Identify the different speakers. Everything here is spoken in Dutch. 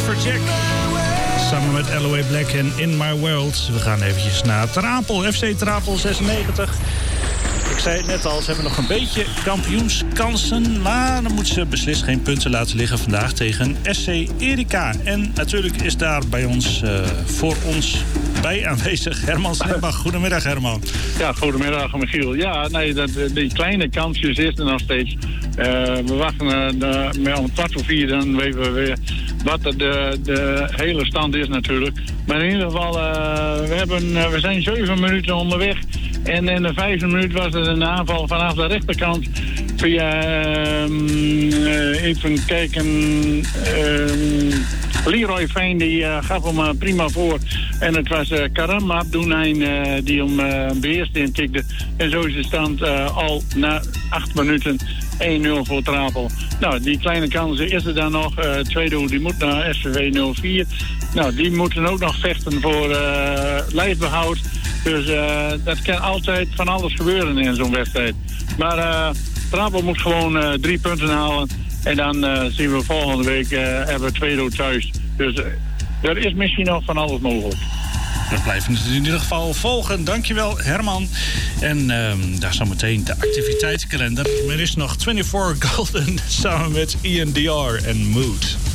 Speaker 1: Jack. Samen met LOA Black en In My World. We gaan eventjes naar Trapel, FC Trapel 96. Ik zei het net al, ze hebben nog een beetje kampioenskansen. Maar dan moeten ze beslist geen punten laten liggen vandaag tegen SC Erika. En natuurlijk is daar bij ons, voor ons bij aanwezig Herman Slimbach. Goedemiddag, Herman.
Speaker 2: Ja, goedemiddag, Michiel. Ja, nee, die kleine kansjes is er nog steeds. We wachten om 3:15, dan weten we weer wat de hele stand is natuurlijk. Maar in ieder geval, we zijn 7 minuten onderweg. En in de 5e minuut was er een aanval vanaf de rechterkant. Via, even kijken, Leroy Veen die gaf hem prima voor. En het was Karam Abdounijn die hem beheerste en tikte. En zo is de stand al na 8 minuten 1-0 voor Trapel. Nou, die kleine kansen is er dan nog. Tweede doel, die moet naar SVV 04. Nou, die moeten ook nog vechten voor lijfbehoud. Dus dat kan altijd van alles gebeuren in zo'n wedstrijd. Maar Trapel moet gewoon 3 punten halen. En dan zien we volgende week hebben we Tweedo thuis. Dus er is misschien nog van alles mogelijk.
Speaker 1: We blijven het in ieder geval volgen. Dankjewel, Herman. En daar zometeen de activiteitskalender. Er is nog 24 Golden samen met Ian Dior en Mood.